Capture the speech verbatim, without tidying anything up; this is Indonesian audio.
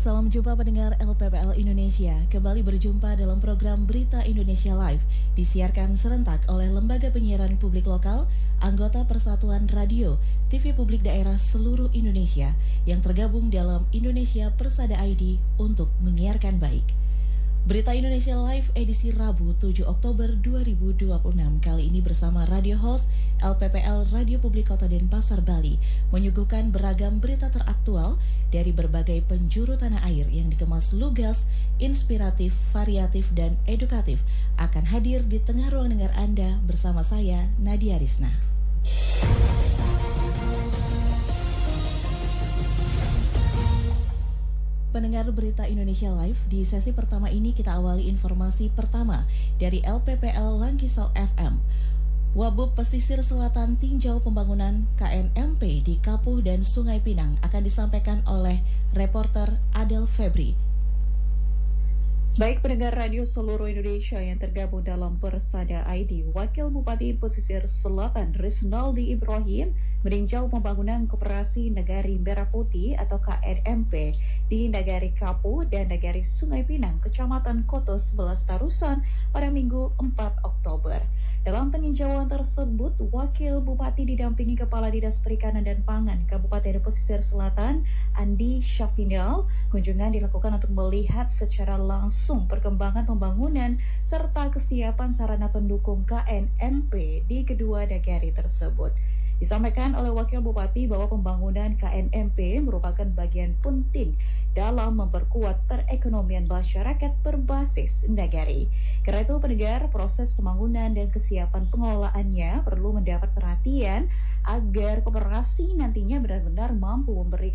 Salam jumpa pendengar L P P L Indonesia. Kembali berjumpa dalam program Berita Indonesia Live, disiarkan serentak oleh Lembaga Penyiaran Publik Lokal, anggota Persatuan Radio, T V Publik Daerah seluruh Indonesia, yang tergabung dalam Indonesia Persada I D untuk menyiarkan baik. Berita Indonesia Live edisi Rabu tujuh Oktober dua ribu dua puluh enam kali ini bersama radio host L P P L Radio Publik Kota Denpasar, Bali, menyuguhkan beragam berita teraktual dari berbagai penjuru tanah air yang dikemas lugas, inspiratif, variatif, dan edukatif akan hadir di tengah ruang dengar Anda bersama saya, Nadia Rizna. Pendengar Berita Indonesia Live, di sesi pertama ini kita awali informasi pertama dari L P P L Langkisau F M. Wabub Pesisir Selatan tinjau pembangunan K N M P di Kapuh dan Sungai Pinang akan disampaikan oleh reporter Adel Febri. Baik pendengar radio seluruh Indonesia yang tergabung dalam Persada I D, Wakil Bupati Pesisir Selatan Rizaldi Ibrahim meninjau pembangunan Koperasi Negari Merah Putih atau K N M P di Negari Kapuh dan Negari Sungai Pinang, Kecamatan Koto sebelas Tarusan pada Minggu empat Oktober. Dalam peninjauan tersebut, Wakil Bupati didampingi Kepala Dinas Perikanan dan Pangan Kabupaten Pesisir Selatan, Andi Syafinal. Kunjungan dilakukan untuk melihat secara langsung perkembangan pembangunan serta kesiapan sarana pendukung K N M P di kedua negari tersebut. Disampaikan oleh Wakil Bupati bahwa pembangunan K N M P merupakan bagian penting dalam memperkuat perekonomian masyarakat berbasis negari. Karena itu, pendengar, proses pembangunan dan kesiapan pengelolaannya perlu mendapat perhatian agar koperasi nantinya benar-benar mampu memberikan